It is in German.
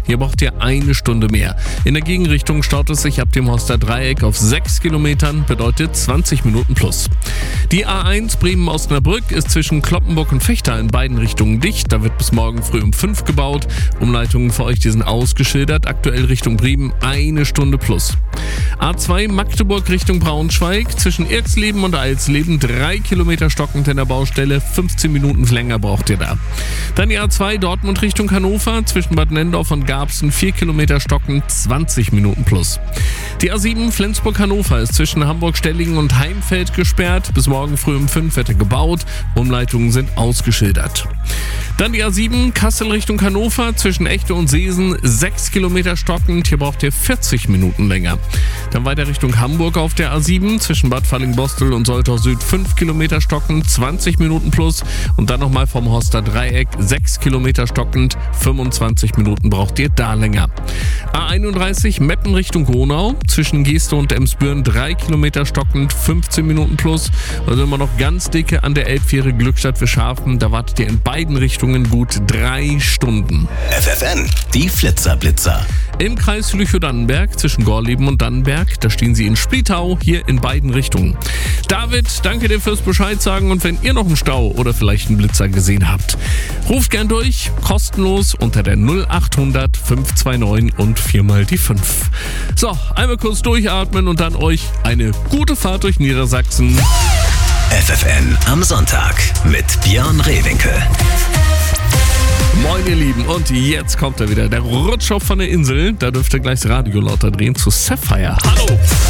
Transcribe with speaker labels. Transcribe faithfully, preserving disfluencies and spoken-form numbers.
Speaker 1: Hier braucht ihr eine Stunde mehr. In der Gegenrichtung staut es sich ab dem Horster Dreieck auf sechs Kilometern, bedeutet zwanzig Minuten plus. Die A eins Bremen-Osnabrück ist zwischen Cloppenburg und Vechta in beiden Richtungen dicht. Da wird bis morgen früh um fünf gebaut. Umleitungen für euch, die sind ausgeschildert. Aktuell Richtung Bremen eine Stunde plus. A zwei Magdeburg Richtung Braunschweig. Zwischen Irxleben und Eilsleben drei Kilometer stockend in der Baustelle. fünfzehn Minuten länger braucht ihr da. Dann die A zwei Dortmund Richtung Hannover. Zwischen Bad Nendorf und Garbsen vier Kilometer stockend, zwanzig Minuten plus. Die A sieben Flensburg-Hannover ist zwischen Hamburg-Stellingen und Heimfeld gesperrt. Bis morgen früh um fünf wird er gebaut. Umleitungen sind ausgeschildert. Dann die A sieben Kassel Richtung Hannover. Zwischen Echte und Seesen sechs Kilometer stockend. Hier braucht ihr vierzig Minuten länger. Dann weiter Richtung Hamburg auf der A sieben. Zwischen Bad Fallingbostel und Soltau Süd fünf Kilometer stockend, zwanzig Minuten plus. Und dann nochmal vom Horster Dreieck sechs Kilometer stockend, fünfundzwanzig Minuten braucht ihr da länger. A einunddreißig Meppen Richtung Gronau. Zwischen Geeste und Emsbüren drei Kilometer stockend, fünfzehn Minuten plus. Also immer noch ganz dicke an der Elbfähre Glückstadt Wischhafen. Da wartet ihr in beiden Richtungen gut drei Stunden.
Speaker 2: F F N, die Flitzerblitzer.
Speaker 1: Im Kreis Lüchow-Dannenberg zwischen Gorleben und Dannenberg, da stehen sie in Splietau, hier in beiden Richtungen. David, danke dir fürs Bescheid sagen, und wenn ihr noch einen Stau oder vielleicht einen Blitzer gesehen habt, ruft gern durch, kostenlos unter der null achthundert fünf zwei neun und viermal die fünf. So, einmal kurz durchatmen und dann euch eine gute Fahrt durch Niedersachsen.
Speaker 2: F F N am Sonntag mit Björn Rehwinkel.
Speaker 1: Moin ihr Lieben, und jetzt kommt er wieder, der Rutschhoff von der Insel. Da dürft ihr gleich das Radio lauter drehen zu Sapphire. Hallo!